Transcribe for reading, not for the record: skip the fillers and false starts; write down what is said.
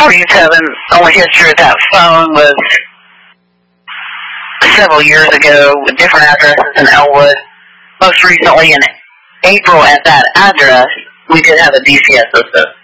Marines have an only history of that phone was several years ago with different addresses in Elwood. Most recently in April at that address, we did have a DCS system.